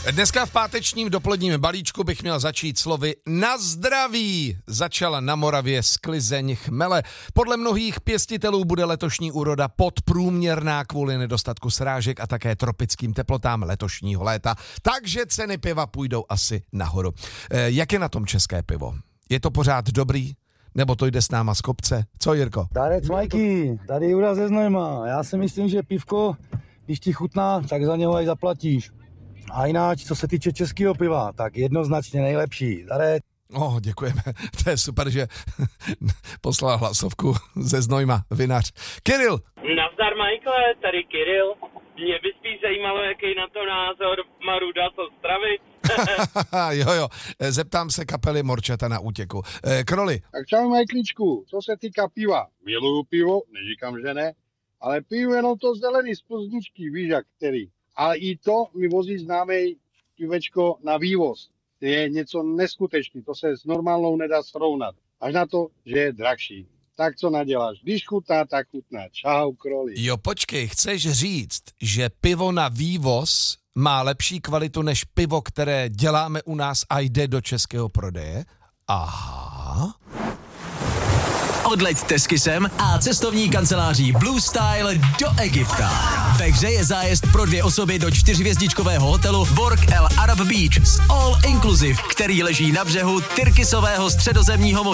Dneska v pátečním dopoledním balíčku bych měl začít slovy na zdraví. Začala na Moravě sklizeň chmele. Podle mnohých pěstitelů bude letošní úroda podprůměrná kvůli nedostatku srážek a také tropickým teplotám letošního léta. Takže ceny piva půjdou asi nahoru. Jak je na tom české pivo? Je to pořád dobrý? Nebo to jde s náma z kopce? Co, Jirko? Darec Majky, tady Jura ze Znojma. Já si myslím, že pivko, když ti chutná, tak za něho aj zaplatíš. A jináč, co se týče českého piva, tak jednoznačně nejlepší. Darec. Děkujeme. To je super, že poslal hlasovku ze Znojma vinař. Kiril. Nazdar, Michael, tady Kiril. Mě by spíš zajímalo, jaký na to názor Maruda z Ostravy. Jo, zeptám se kapely Morčata na útěku. Kroli. Tak čau, Majkličku, co se týká piva. Miluju pivo, neříkám, že ne, ale piju jenom to zelený z Plzničky, víš jak který. Ale i to mi vozí známej pivečko na vývoz. To je něco neskutečný, to se s normálnou nedá srovnat. Až na to, že je drahší. Tak co naděláš? Když chutná, tak chutná. Čau, Kroli. Jo, počkej, chceš říct, že pivo na vývoz má lepší kvalitu než pivo, které děláme u nás a jde do českého prodeje? Aha. Odleďte s Kissem a cestovní kanceláří Blue Style do Egypta. Ve hře je zájezd pro 2 osoby do 4hvězdičkového hotelu Borg El Arab Beach s All Inclusive, který leží na břehu Tyrkisového středozemního moře.